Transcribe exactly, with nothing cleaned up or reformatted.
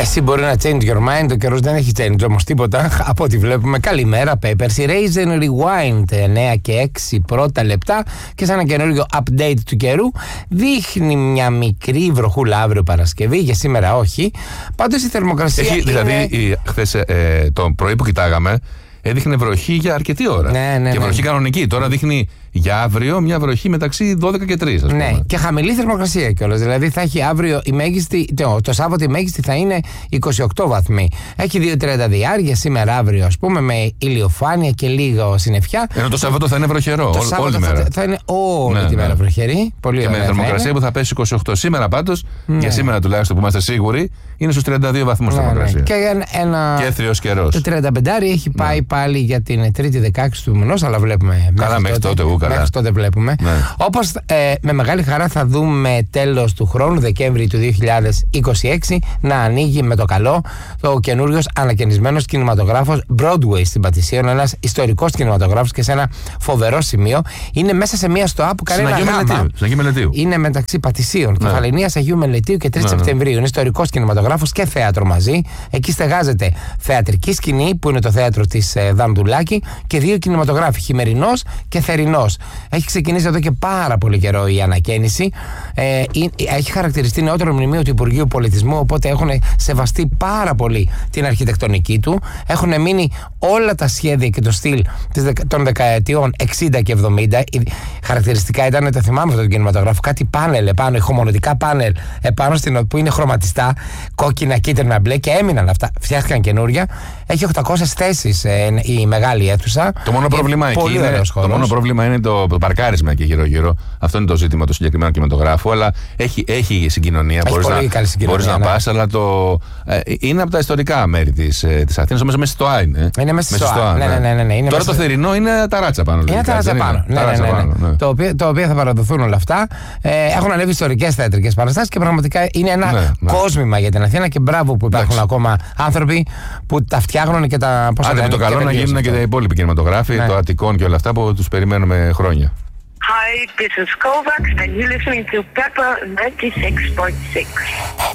Εσύ μπορεί να change your mind, ο καιρός δεν έχει change όμως τίποτα από ό,τι βλέπουμε. Καλημέρα, Papers. Η Raise and Rewind εννιά και έξι πρώτα λεπτά και σε ένα καινούριο update του καιρού δείχνει μια μικρή βροχούλα αύριο Παρασκευή, για σήμερα όχι. Πάντως η θερμοκρασία έχει, είναι... Δηλαδή χθες ε, το πρωί που κοιτάγαμε έδειχνε βροχή για αρκετή ώρα. Ναι, ναι, και ναι. βροχή κανονική. Τώρα δείχνει για αύριο μια βροχή μεταξύ δώδεκα και τρεις, ας πούμε. Ναι, και χαμηλή θερμοκρασία κιόλας. Δηλαδή θα έχει αύριο η μέγιστη, το, το Σάββατο η μέγιστη θα είναι είκοσι οκτώ βαθμοί. Έχει δύο τριάντα διάρκεια σήμερα αύριο, ας πούμε, με ηλιοφάνεια και λίγο συννεφιά. Ενώ το Σάββατο θα είναι βροχερό. Το Ό, Σάββατο όλη θα, μέρα. θα είναι όλη ναι, τη μέρα ναι. βροχερή. Πολύ και ωραία. με θερμοκρασία που θα πέσει είκοσι οκτώ. Σήμερα πάντως, ναι. για σήμερα τουλάχιστον που είμαστε σίγουροι, είναι στους τριάντα δύο βαθμούς ναι, θερμοκρασία. Ναι. Και, ένα... και έθριος καιρός. Το τριάντα πέντε έχει πάει ναι. πάλι για την τρίτη δεκαέξι του μηνός, αλλά βλέπουμε. Καλά, μέχρι τότε, τότε, τότε, μέχρι τότε βλέπουμε. Ναι. Όπως ε, με μεγάλη χαρά θα δούμε τέλος του χρόνου, Δεκέμβρη του δύο χιλιάδες είκοσι έξι, να ανοίγει με το καλό το καινούριος ανακαινισμένος κινηματογράφος Broadway στην Πατησίων. Ένας ιστορικός κινηματογράφος και σε ένα φοβερό σημείο. Είναι μέσα σε μια στοά που κάνει ένα γάμα. Μελετίου. Είναι μεταξύ Πατησίων, ναι. Κεφαλαινίας Αγίου Μελετίου και τρεις ναι, Σεπτεμβρίου. Ναι. Είναι ιστορικός κινηματογράφος και θέατρο μαζί. Εκεί στεγάζεται θεατρική σκηνή που είναι το θέατρο της ε, Δανδουλάκη και δύο κινηματογράφοι, χειμερινός και θερινός. Έχει ξεκινήσει εδώ και πάρα πολύ καιρό η ανακαίνιση. Ε, έχει χαρακτηριστεί νεότερο μνημείο του Υπουργείου Πολιτισμού, οπότε έχουν σεβαστεί πάρα πολύ την αρχιτεκτονική του. Έχουν μείνει όλα τα σχέδια και το στυλ των δεκαετιών εξήντα και εβδομήντα. Χαρακτηριστικά ήταν, τα θυμάμαι αυτό το κινηματογράφο, κάτι πάνελ επάνω, ηχομονωτικά πάνελ επάνω στην, που είναι χρωματιστά, κόκκινα, κίτρινα, μπλε και έμειναν αυτά. Φτιάχτηκαν καινούρια. Έχει οκτακόσιες θέσεις ε, η μεγάλη αίθουσα. Το μόνο, πρόβλημα εκεί είναι, το μόνο πρόβλημα είναι το, το παρκάρισμα εκεί γύρω-γύρω. Αυτό είναι το ζήτημα του συγκεκριμένου κινηματογράφου. Αλλά έχει, έχει συγκοινωνία. Μπορείς να, μπορείς να ναι. πας, αλλά το, ε, είναι από τα ιστορικά μέρη της, ε, της Αθήνας. Όμως μέσα στο ΑΕ είναι. Είναι μέσα στο ΑΕ. Ναι, ναι, ναι, ναι, ναι. Τώρα το θερινό είναι ταράτσα πάνω. Είναι ταράτσα πάνω. Ναι, ναι, ναι, ναι. Ναι. Το, οποίο, το οποίο θα παραδοθούν όλα αυτά. Ε, έχουν ανέβει ιστορικές θεατρικές παραστάσεις και πραγματικά είναι ένα ναι, ναι. κόσμημα για την Αθήνα και μπράβο που υπάρχουν Εντάξει. ακόμα άνθρωποι που τα φτιάχνουν και τα. Άντε με το καλό να γίνουν και τα υπόλοιποι κινηματογράφοι, το Αττικών και όλα αυτά που τους περιμένουμε χρόνια. Hi, this is Kovacs and you're listening to Pepper ninety-six point six.